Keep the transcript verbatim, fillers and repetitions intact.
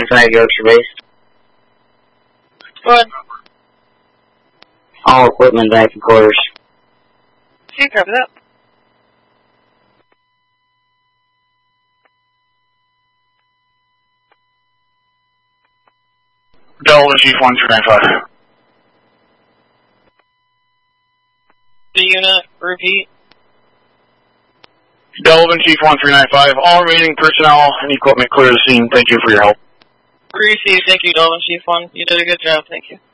ninety-five, Yorkshire base. Go ahead. All equipment back to quarters. See, copy that. Delta Chief one three nine five. The unit, repeat. Delvin Chief one three nine five. All remaining personnel and equipment clear the scene. Thank you for your help. Received. Thank you, Delvin Chief one. You did a good job. Thank you.